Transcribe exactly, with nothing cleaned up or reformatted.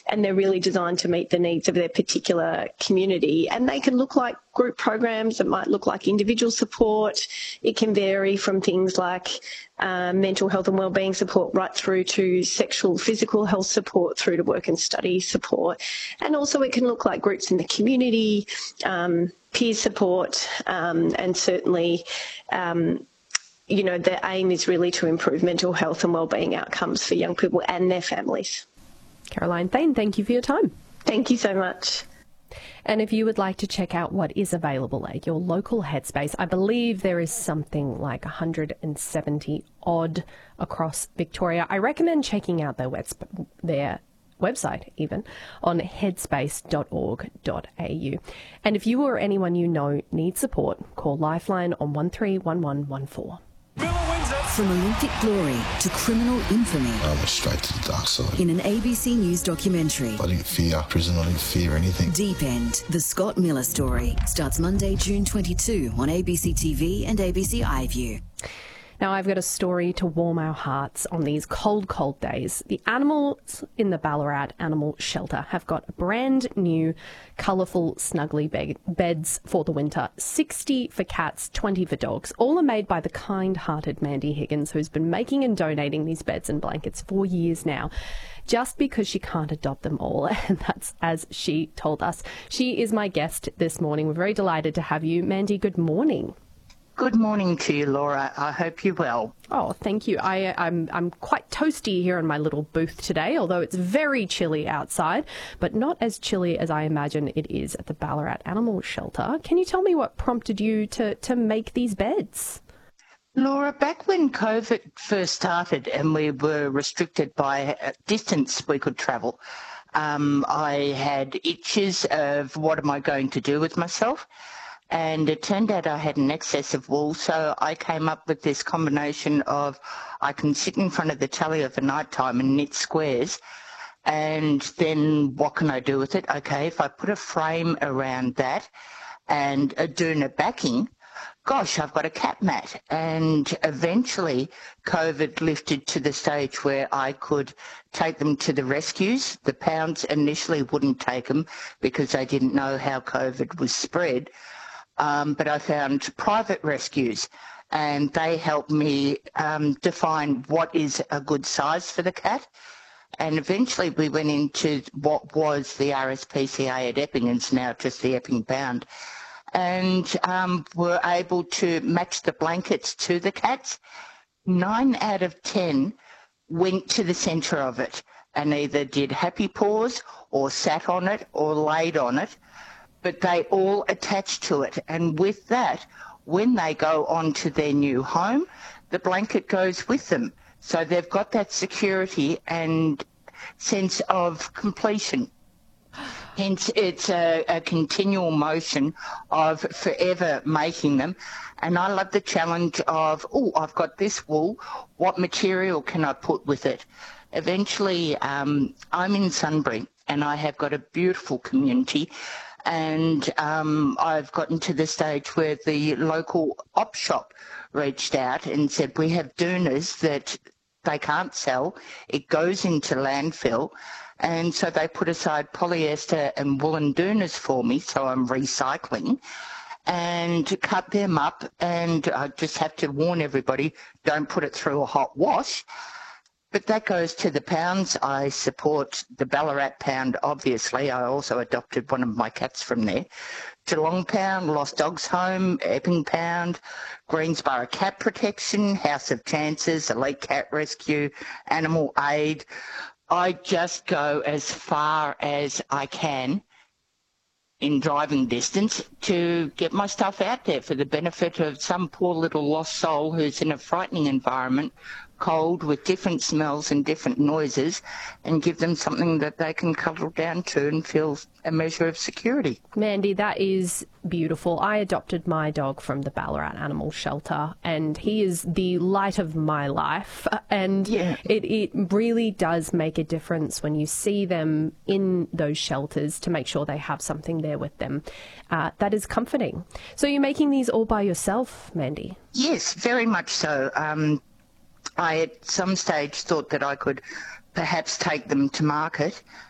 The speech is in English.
and they're really designed to meet the needs of their particular community. And they can look like group programs, it might look like individual support. It can vary from things like uh, mental health and wellbeing support right through to sexual, physical health support, through to work and study support. And also it can look like groups in the community, um, peer support, um, and certainly, um, you know, the aim is really to improve mental health and wellbeing outcomes for young people and their families. Caroline Thane, thank you for your time. Thank you so much. And if you would like to check out what is available at your local Headspace, I believe there is something like one hundred seventy odd across Victoria. I recommend checking out their, web- their website even on headspace dot org dot a u. And if you or anyone you know needs support, call Lifeline on one three one one one four. From Olympic glory to criminal infamy. I went straight to the dark side. In an A B C News documentary. I didn't fear prison, I didn't fear anything. Deep End, the Scott Miller story, starts Monday, June twenty-second on A B C T V and A B C iView. Now, I've got a story to warm our hearts on these cold, cold days. The animals in the Ballarat Animal Shelter have got brand new, colourful, snuggly be- beds for the winter. sixty for cats, twenty for dogs. All are made by the kind-hearted Mandy Higgins, who's been making and donating these beds and blankets for years now, just because she can't adopt them all. And that's as she told us. She is my guest this morning. We're very delighted to have you. Mandy, good morning. Good morning to you, Laura. I hope you're well. Oh, thank you. I, I'm I'm quite toasty here in my little booth today, although it's very chilly outside, but not as chilly as I imagine it is at the Ballarat Animal Shelter. Can you tell me what prompted you to, to make these beds? Laura, back when COVID first started and we were restricted by distance we could travel, um, I had itches of what am I going to do with myself? And it turned out I had an excess of wool, so I came up with this combination of I can sit in front of the telly of the night time and knit squares, and then what can I do with it? Okay, if I put a frame around that and a doona backing, gosh, I've got a cat mat. And eventually COVID lifted to the stage where I could take them to the rescues. The pounds initially wouldn't take them because they didn't know how COVID was spread. Um, but I found private rescues, and they helped me um, define what is a good size for the cat. And eventually we went into what was the R S P C A at Epping, and it's now just the Epping Pound, and um, were able to match the blankets to the cats. Nine out of ten went to the centre of it and either did happy paws or sat on it or laid on it. But they all attach to it. And with that, when they go on to their new home, the blanket goes with them. So they've got that security and sense of completion. Hence, it's a, a continual motion of forever making them. And I love the challenge of, oh, I've got this wool. What material can I put with it? Eventually, um, I'm in Sunbury, and I have got a beautiful community. And um, I've gotten to the stage where the local op shop reached out and said, we have doonas that they can't sell. It goes into landfill. And so they put aside polyester and woolen doonas for me, so I'm recycling, and cut them up. And I just have to warn everybody, don't put it through a hot wash. But that goes to the pounds. I support the Ballarat Pound, obviously. I also adopted one of my cats from there. Geelong Pound, Lost Dogs Home, Epping Pound, Greensborough Cat Protection, House of Chances, Elite Cat Rescue, Animal Aid. I just go as far as I can in driving distance to get my stuff out there for the benefit of some poor little lost soul who's in a frightening environment, cold, with different smells and different noises, and give them something that they can cuddle down to and feel a measure of security. Mandy, that is beautiful. I adopted my dog from the Ballarat Animal Shelter, and he is the light of my life. And yeah. it, it really does make a difference when you see them in those shelters to make sure they have something there with them. Uh, that is comforting. So you're making these all by yourself, Mandy? Yes, very much so. Um, I at some stage thought that I could perhaps take them to market,